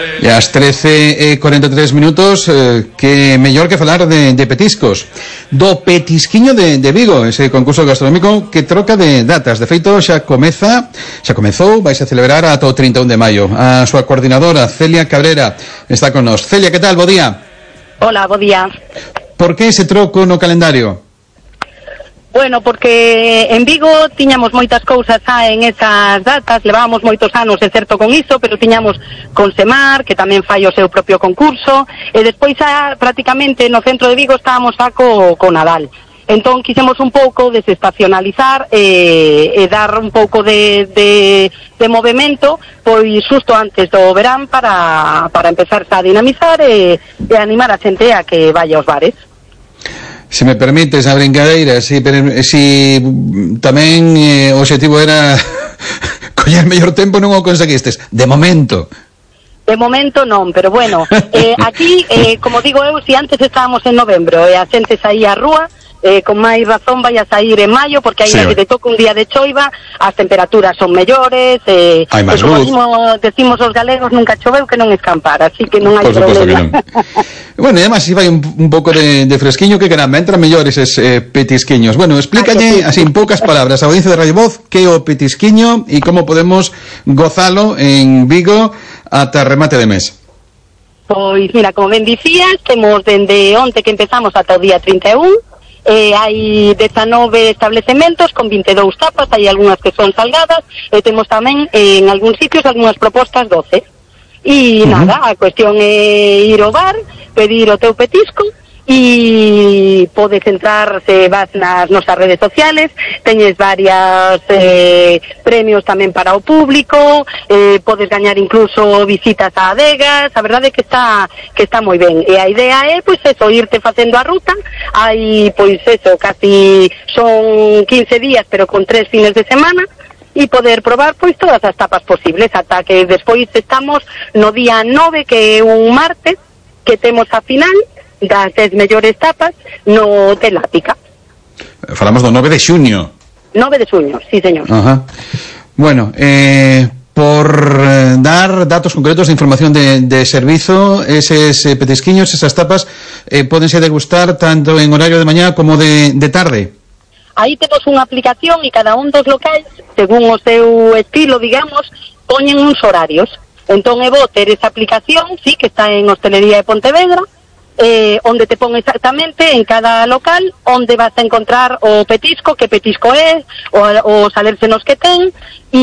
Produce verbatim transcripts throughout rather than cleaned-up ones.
E ás trece e cuarenta e tres minutos, eh, que mellor que falar de, de petiscos. Do Petisquiño de, de Vigo, ese concurso gastronómico que troca de datas. De feito, xa comeza, xa comezou, vais a celebrar ata o trinta e un de maio. A súa coordinadora, Celia Cabrera, está con nós. Celia, que tal? Bo día. Hola, bo día. Por que ese troco no calendario? Bueno, porque en Vigo tiñamos moitas cousas xa en esas datas, levábamos moitos anos, é certo, con iso, pero tiñamos con Semar, que tamén fai o seu propio concurso, e despois xa prácticamente no centro de Vigo estábamos xa co, co Nadal. Entón quixemos un pouco desestacionalizar e, e dar un pouco de, de, de movimento, pois xusto antes do verán para, para empezar a dinamizar e, e animar a xente a que vaya aos bares. Se me permites a brincadeira, si, si tamén eh, o objetivo era coller mellor tempo, non o conseguistes, de momento. De momento non, pero bueno, eh, aquí, eh, como digo eu, si antes estábamos en novembro e a xente saía á rúa, eh, con máis razón vai a sair en maio, porque aí sí, que te toca un día de choiva, as temperaturas son mellores, eh, hai máis como luz. Decimos, decimos os galegos, nunca choveu que non escampar, así que non hai Por problema. Que non. Bueno, e además si vai un, un pouco de, de fresquiño, que caramba, entran mellores eses eh, petisquiños. Bueno, explícalle, ah, así en poucas palabras, a audiencia de Radio Voz, que é o petisquiño e como podemos gozalo en Vigo ata remate de mes. Pois mira, como ben dicías, temos dende onte que empezamos ata o día trinta e un, eh, hai dezanove establecementos con vinte e dous tapas, hai algunhas que son salgadas, e temos tamén eh, en algúns sitios algunhas propostas doce. E uh-huh. nada, a cuestión é ir ao bar, pedir o teu petisco, e podes entrar, se vas nas nosas redes sociales, teñes varias eh, premios tamén para o público, eh, podes gañar incluso visitas a adegas, a verdade é que está que está moi ben, e a idea é, pois eso, irte facendo a ruta, hai, pois eso, casi son quince días, pero con tres fines de semana, e poder probar, pois, todas as tapas posibles, ata que despois estamos no día nove, que é un martes, que temos a final das dez mellores tapas no Hotel Ática. Falamos do nove de xuño. nove de xuño, sí, señor. Ajá. Bueno, eh, por eh, dar datos concretos de información de, de servizo, eses eh, petisquiños, esas tapas, eh, podense degustar tanto en horario de mañá como de, de tarde. Aí temos unha aplicación e cada un dos locais, según o seu estilo, digamos, poñen uns horarios. Entón é bo ter esa aplicación, sí, que está en Hostelería de Pontevedra, Eh, onde te pon exactamente en cada local onde vas a encontrar o petisco, que petisco é, o, os alérgenos que ten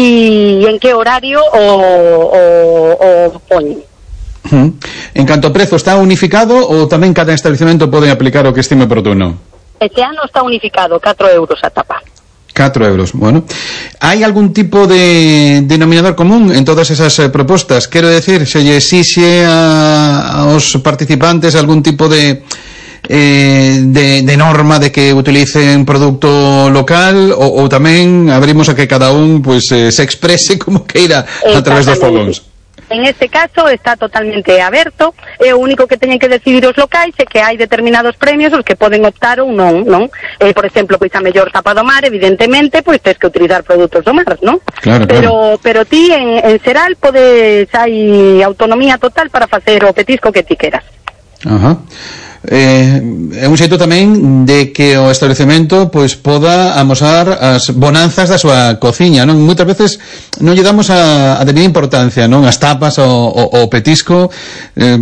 e en que horario o, o, o poñen. Uh-huh. En canto a prezo, está unificado ou tamén cada establecemento pode aplicar o que estime oportuno? Este ano está unificado, catro euros a tapa. catro euros, bueno. Hai algún tipo de denominador común en todas esas eh, propostas? Quero decir, se lle exixe a, aos participantes algún tipo de, eh, de de norma de que utilicen produto local ou, ou tamén abrimos a que cada un pues, eh, se exprese como queira a través dos fogóns? En este caso está totalmente aberto, e o único que teñen que decidir os locais é que hai determinados premios os que poden optar ou non, non? Eh, por exemplo, pois a mellor tapa do mar, evidentemente, pois tens que utilizar produtos do mar, non? Claro, pero, claro. pero ti en, en Seral podes, hai autonomía total para facer o petisco que ti queras. Ajá. Eh, é un xeito tamén de que o establecemento pois poda amosar as bonanzas da súa cociña, non? Moitas veces non lle damos a, a tener importancia, non? As tapas, o, o, o petisco, eh,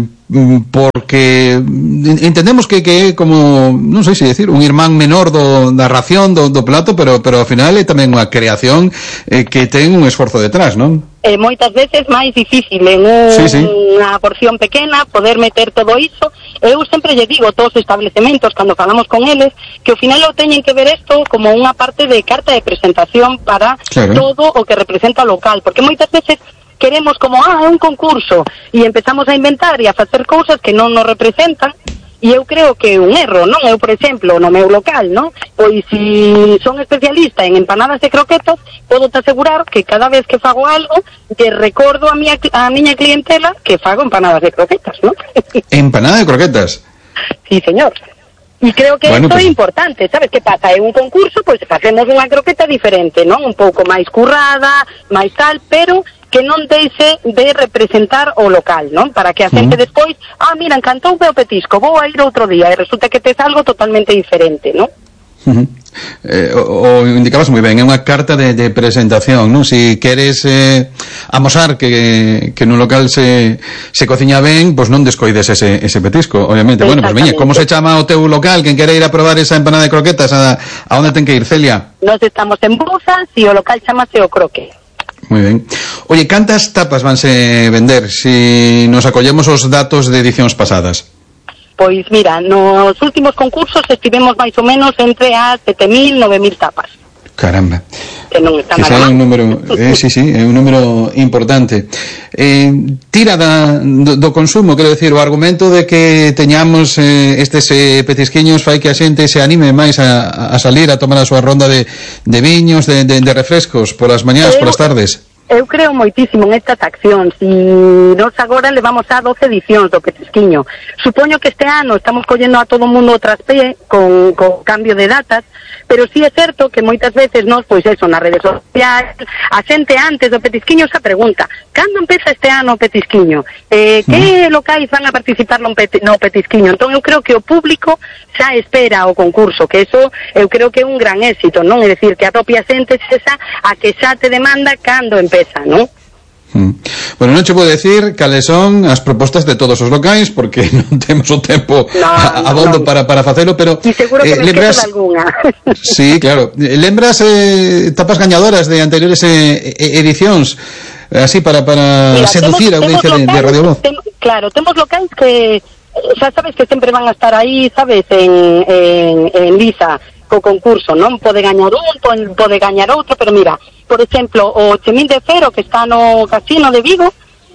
porque entendemos que que é como, non sei se decir, un irmán menor do, da ración do, do plato, pero pero ao final é tamén unha creación eh, que ten un esforzo detrás, non? Eh, moitas veces máis difícil en un, sí, sí. unha porción pequena poder meter todo iso. Eu sempre lle digo a todos os establecemientos cando falamos con eles que ao final o teñen que ver isto como unha parte de carta de presentación para claro. todo o que representa o local, porque moitas veces queremos como, ah, é un concurso, e empezamos a inventar e a facer cousas que non nos representan, e eu creo que é un erro, non? Eu, por exemplo, no meu local, non? Pois se son especialista en empanadas de croquetas, podo te asegurar que cada vez que fago algo, te recordo a miña, a miña clientela que fago empanadas de croquetas, non? ¿Empanada de croquetas? Sí, señor. E creo que bueno, isto pues... é importante, sabes que pasa? É un concurso, pois facemos unha croqueta diferente, non? Un pouco máis currada, máis tal, pero que non deixe de representar o local, non? Para que a xente uh-huh. despois, ah, mira, encantou o petisco, vou a ir outro día, e resulta que tes algo totalmente diferente, non? Uh-huh. Eh, o, o indicabas moi ben, é unha carta de, de presentación, non? Si queres eh, amosar que, que nun local se, se cociña ben, pois non descoides ese, ese petisco, obviamente. Bueno, pois pues, veña, como se chama o teu local? Quen quere ir a probar esa empanada de croquetas, a, a onde ten que ir, Celia? Nos estamos en Bouzas e o local chamase O Croque. Moi ben. Oye, cantas tapas vanse vender si nos acollemos os datos de edicións pasadas? Pois mira, nos últimos concursos estivemos máis ou menos entre as sete mil, nove mil tapas. Caramba. Que non está nada mal. É un número, eh, sí, sí, é un número importante. Eh, tira da, do, do consumo, quero decir, o argumento de que teñamos eh, estes eh, petisquiños fai que a xente se anime máis a, a salir a tomar a súa ronda de, de viños, de, de, de refrescos, polas mañás, polas tardes. Eu creo moitísimo en estas accións e nos agora levamos a doce edicións do petisquiño. Supoño que este ano estamos collendo a todo o mundo tras pé con, con cambio de datas, pero sí é certo que moitas veces nos, pois eso, nas redes sociais, a xente antes do petisquiño se pregunta, cando empeza este ano o petisquiño? Eh, que locais van a participar no, peti, no petisquiño? Entón eu creo que o público xa espera o concurso, que eso eu creo que é un gran éxito, non? É dicir, que a propia xente esa a que xa te demanda cando empeza. Pesa, ¿no? Mm. Bueno, non che vou decir cales son as propostas de todos os locais porque non temos o tempo no, a, a bondo no. para, para facelo, pero e seguro que eh, me lembras alguna. Sí, claro. Lembras eh, tapas gañadoras de anteriores eh, edicións así para, para Mira, seducir temos, a audiencia de, de Radio Voz? Tem, claro, temos locais que xa sabes que sempre van a estar aí, sabes, en, en, en lisa co concurso, non? Pode gañar un, pode gañar outro, pero mira, por exemplo, o Chemín de Fero, que está no Casino de Vigo,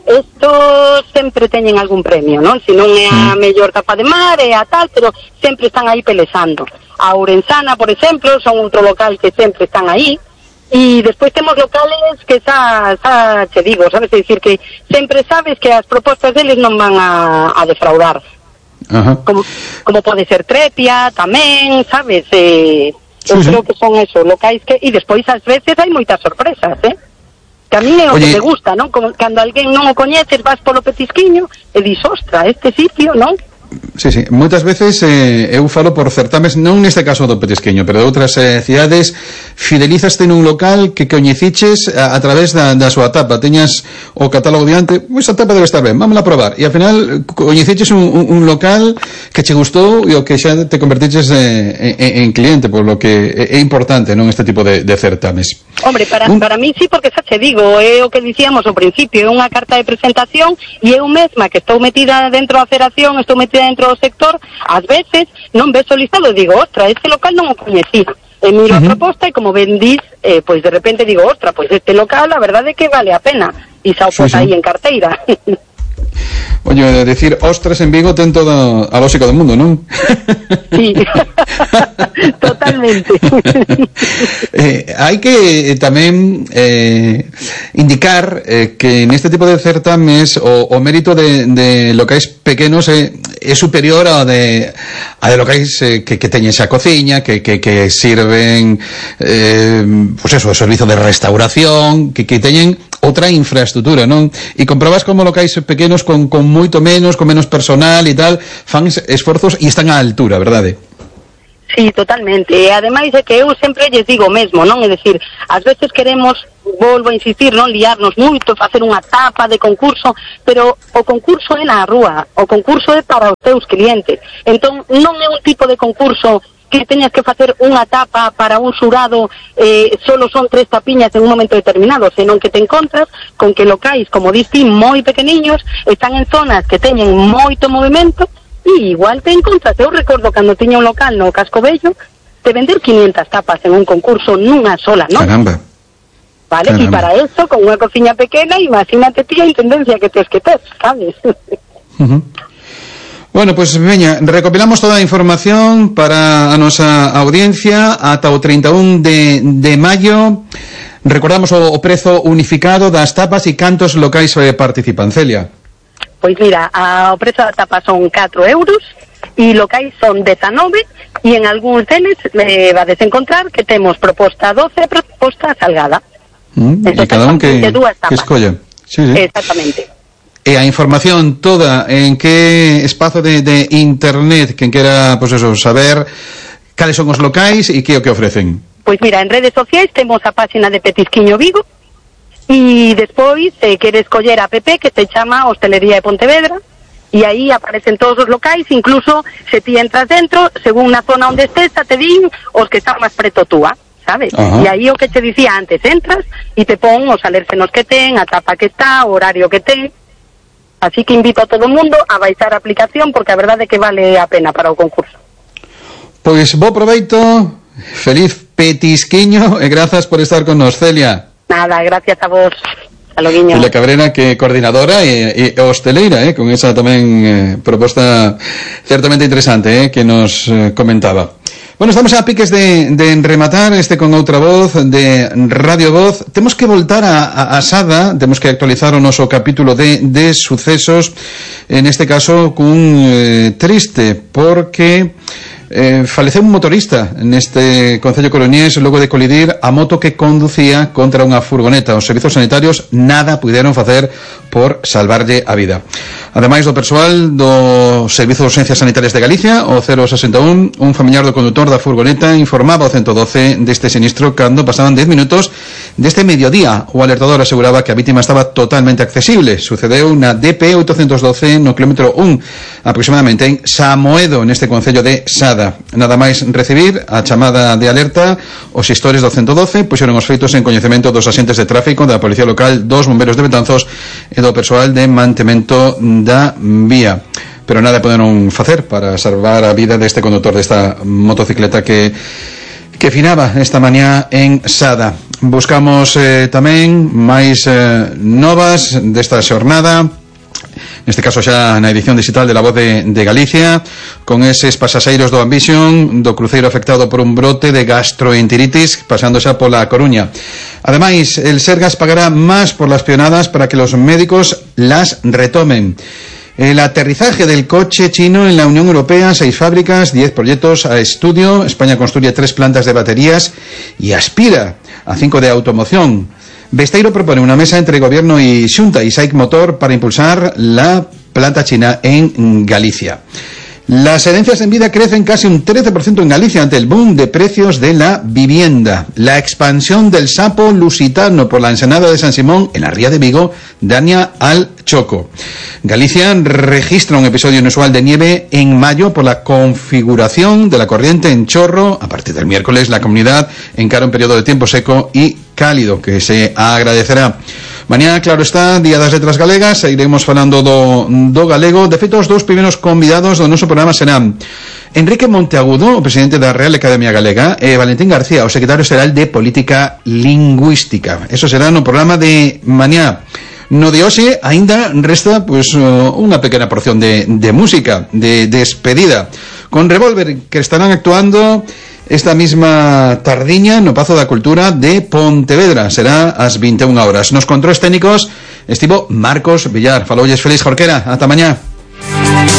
estos sempre teñen algún premio, non? Se non é a mellor tapa de mar, é a tal, pero sempre están aí pelexando. A Ourensana, por exemplo, son outro local que sempre están aí, e despois temos locales que xa, xa che digo, sabes, é dicir que sempre sabes que as propostas deles non van a, a defraudar. Ajá. Como, como pode ser Trepia tamén, sabes, eh, sí, eu sí. creo que son eso, locais que, e despois ás veces hai moitas sorpresas, eh? Que a mí é o Oye, que te gusta, non? Como, cando alguén non o coñeces, vas polo petisquiño e dis, ostra, este sitio, non? Sí, sí, moitas veces eh, eu falo por certames, non neste caso do petisqueño, pero de outras eh, cidades, fidelizaste nun local que coñeciches a, a través da, da súa tapa, teñas o catálogo diante, pois a tapa debe estar ben, vámonos a probar, e ao final coñeciches un, un, un local que che gustou e o que xa te convertiches eh, en, en cliente, por lo que é, é importante, non, este tipo de, de certames. Hombre, para, un... para mí sí, porque xa che digo, é o que dicíamos ao principio, é unha carta de presentación e eu mesma que estou metida dentro da federación, estou metida dentro do sector, ás veces non ves o listado e digo, ostra, este local non o coñecí, e miro uh-huh. a proposta e como ben dis, eh, pois de repente digo, ostra, pois este local a verdade é que vale a pena e xa o pos sí, sí. aí en carteira. Oye, decir ostras en Vigo ten toda a lógica do mundo, non? Sí, totalmente. eh, hai que eh, tamén eh, indicar eh, que neste tipo de certames o, o mérito de, de locais pequenos é, é superior ao de, a de locais eh, que, que teñen xa cociña, que, que, que sirven eh, pues eso, o servizo de restauración, que, que teñen outra infraestructura, non? E comprobas como locais pequenos con, con moito menos, con menos personal e tal, fan esforzos e están á altura, verdade? Sí, totalmente. E ademais é que eu sempre lles digo mesmo, non? É dicir, ás veces queremos, volvo a insistir, non liarnos moito, facer unha tapa de concurso, pero o concurso é na rúa, o concurso é para os teus clientes. Entón, non é un tipo de concurso que teñas que facer unha tapa para un xurado, eh, solo son tres tapiñas en un momento determinado, senón que te encontras con que locais, como diste, moi pequeniños, están en zonas que teñen moito movimento, e igual te encontras, eu recordo cando tiña un local no Casco Bello, de vender quinientas tapas en un concurso nunha sola, non? Caramba. Vale, e para eso, con unha cociña pequena, imagínate ti a intendencia que tes que ter, sabes? Uh-huh. Bueno, pois, pues, veña, recopilamos toda a información para a nosa audiencia ata o trinta e un de, de maio. Recordamos o, o prezo unificado das tapas e cantos locais eh, participan, Celia. Pois mira, a, o prezo da tapa son catro euros e locais son dezanove e en algúns deles eh, vades encontrar que temos proposta doce e proposta salgada. Mm, e cada un que, que escolla. Sí, sí. Exactamente. E a información toda en que espazo de, de internet quen quera, pois eso, saber cales son os locais e que o que ofrecen. Pois mira, en redes sociais temos a página de Petisquiño Vigo e despois se eh, queres coller a app que se chama Hostelería de Pontevedra e aí aparecen todos os locais, incluso se ti entras dentro, según na zona onde estés, te din os que están máis preto túa, sabes? E aí o que te dicía antes, entras e te pon os alérgenos que ten, a tapa que está, o horario que ten. Así que invito a todo o mundo a baixar a aplicación porque a verdade é que vale a pena para o concurso. Pois bo proveito, feliz petisquiño e grazas por estar con nos, Celia. Nada, gracias a vos. Hasta luego. Celia Cabrera, que é coordinadora e, e hosteleira, eh, con esa tamén eh, proposta certamente interesante eh, que nos eh, comentaba. Bueno, estamos a piques de, de rematar este con outra voz de Radio Voz. Temos que voltar a, a, a Sada, temos que actualizar o noso capítulo de, de sucesos, en este caso cun eh, triste, porque eh, faleceu un motorista neste concello coruñés logo de colidir a moto que conducía contra unha furgoneta. Os servizos sanitarios nada puderon facer por salvarlle a vida. Ademais do persoal do Servizo de Urxencias Sanitarias de Galicia, o cero sesenta e un, un familiar do condutor da furgoneta informaba ao ciento doce deste sinistro cando pasaban dez minutos deste mediodía. O alertador aseguraba que a vítima estaba totalmente accesible. Sucedeu na D P oitocentos doce no kilómetro un, aproximadamente en Samoedo, neste concello de Sada. Nada máis recibir a chamada de alerta, os xestores do ciento doce puxeron os feitos en coñecemento dos axentes de tráfico, da Policía Local, dos bomberos de Betanzos e do persoal de mantemento da vía. Pero nada poderon facer para salvar a vida deste condutor desta motocicleta que que finaba esta mañá en Sada. Buscamos eh, tamén máis eh, novas desta xornada, neste caso xa na edición digital de La Voz de, de Galicia, con eses pasaxeiros do Ambition, do cruceiro afectado por un brote de gastroenteritis pasando xa pola Coruña. Ademais, el Sergas pagará máis por las pionadas para que los médicos las retomen. El aterrizaje del coche chino en la Unión Europea, seis fábricas, diez proyectos a estudio. España construye tres plantas de baterías y aspira a cinco de automoción. Besteiro propone una mesa entre Gobierno y Xunta y S A I C Motor para impulsar la planta china en Galicia. Las herencias en vida crecen casi un trece por ciento en Galicia ante el boom de precios de la vivienda. La expansión del sapo lusitano por la ensenada de San Simón en la ría de Vigo daña al Choco. Galicia registra un episodio inusual de nieve en mayo por la configuración de la corriente en chorro. A partir del miércoles la comunidad encara un periodo de tiempo seco y cálido que se agradecerá. Mañá, claro está, Día das Letras Galegas, e iremos falando do, do galego. De feito, os dous primeiros convidados do noso programa serán Enrique Monteagudo, o presidente da Real Academia Galega, e Valentín García, o secretario xeral de Política Lingüística. Eso será no programa de mañá. No de hoxe, aínda resta pues, unha pequena porción de, de música, de despedida, con Revolver, que estarán actuando esta misma tardiña no Pazo da Cultura de Pontevedra. Será ás vinte e unha horas. Nos controles técnicos estivo Marcos Villar. Faloulles Félix Jorquera. Ata mañá.